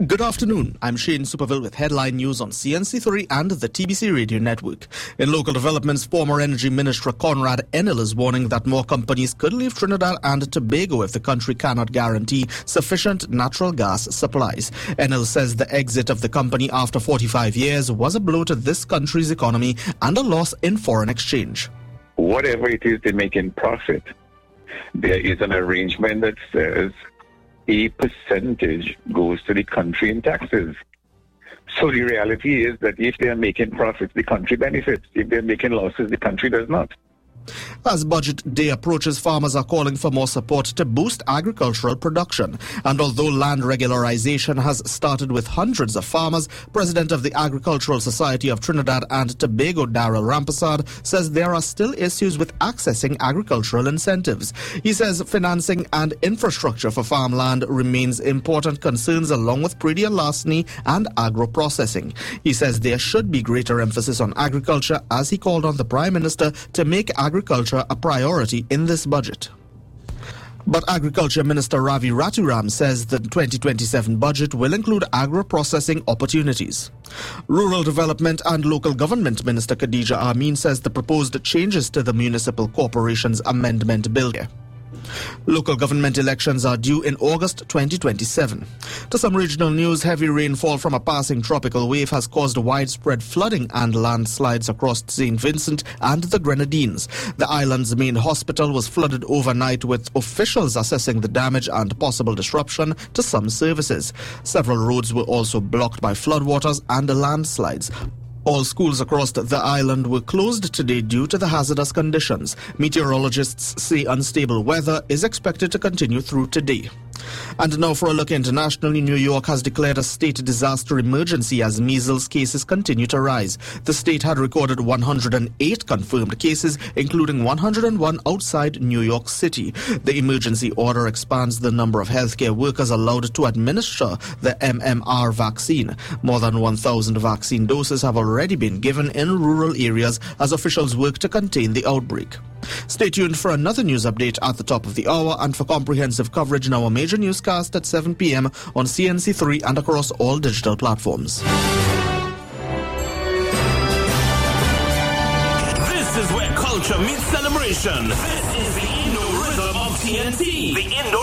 Good afternoon. I'm Shane Superville with headline news on CNC3 and the TBC Radio Network. In local developments, former Energy Minister Conrad Enel is warning that more companies could leave Trinidad and Tobago if the country cannot guarantee sufficient natural gas supplies. Enel says the exit of the company after 45 years was a blow to this country's economy and a loss in foreign exchange. Whatever it is they make in profit, there is an arrangement that says a percentage goes to the country in taxes. So the reality is that if they are making profits, the country benefits. If they're making losses, the country does not. As budget day approaches, farmers are calling for more support to boost agricultural production. And although land regularization has started with hundreds of farmers, President of the Agricultural Society of Trinidad and Tobago, Daryl Rampasad, says there are still issues with accessing agricultural incentives. He says financing and infrastructure for farmland remains important concerns along with predial larceny and agro-processing. He says there should be greater emphasis on agriculture as he called on the Prime Minister to make agriculture a priority in this budget. But Agriculture Minister Ravi Raturam says the 2027 budget will include agro-processing opportunities. Rural Development and Local Government Minister Khadija Amin says the proposed changes to the Municipal Corporations Amendment Bill. Local government elections are due in August 2027. To some regional news, heavy rainfall from a passing tropical wave has caused widespread flooding and landslides across St. Vincent and the Grenadines. The island's main hospital was flooded overnight, with officials assessing the damage and possible disruption to some services. Several roads were also blocked by floodwaters and landslides. All schools across the island were closed today due to the hazardous conditions. Meteorologists say unstable weather is expected to continue through today. And now for a look internationally, New York has declared a state disaster emergency as measles cases continue to rise. The state had recorded 108 confirmed cases, including 101 outside New York City. The emergency order expands the number of healthcare workers allowed to administer the MMR vaccine. More than 1,000 vaccine doses have already been given in rural areas as officials work to contain the outbreak. Stay tuned for another news update at the top of the hour and for comprehensive coverage in our major newscast at 7 p.m. on CNC3 and across all digital platforms. This is where culture meets celebration. This is the Indo Rhythm of TNT. The Indo